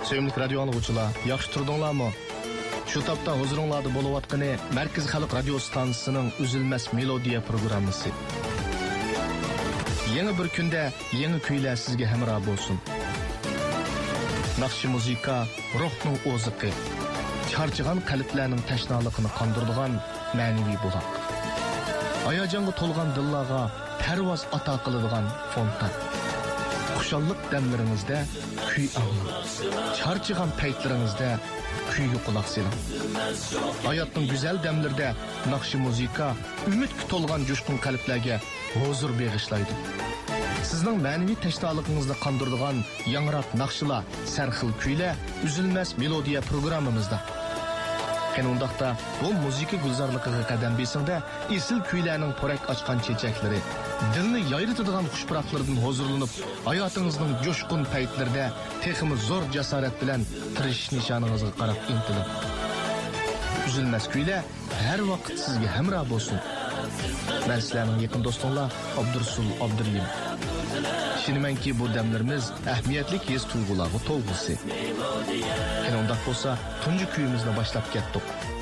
Sevimli radyo anlıqçılar, yaxşı turdunlarmı? Şu tapda huzuringlarda bo'layotgani Markaz Xalq radio stansiyasining Üzülmez Melodiya programmasi. Yeni bir kunda yeni kuylar sizga hamroh bo'lsin. Naqshi muzika ruhning o'ziqi, charchagan qalblarning tashnaligini qondiradigan ma'naviy buloq. Hayajonga to'lgan dillarga parvoz ato qiladigan fontan. Xushallik damlaringizda kuy anglang. Charchagan paytlaringizda kuyga quloq soling. Hayotning go'zal damlarida naqshi muzika umidga to'lgan jo'shqin qalblarga huzur bag'ishlaydi. Sizning ma'naviy tashnoligingizni qondiradigan yangroq naqshlar, sarxil kuylar Üzülmez Melodiya programmamizda. Qanundaqda bu muzika gulzorligiga qadam besingda esil kuylarning porak ochgan chechaklari, dilni yayritadigan xushpuroqlardan huzurlanib, hayotingizning jo'shqin paytlarida texmi zo'r jasorat bilan tirishish nishoningizga qarab intiling. Üzülmez kuylar har vaqt sizga hamroh bo'lsin. Men sizlarning yaqin do'stinglar Abdursul Abdurlim. Düşünümenki bu demlerimiz ehmiyetlik his tuygularga to'lg'isi. Qanundaq bo'lsa, tunji kuyimizni boshlab ketdik.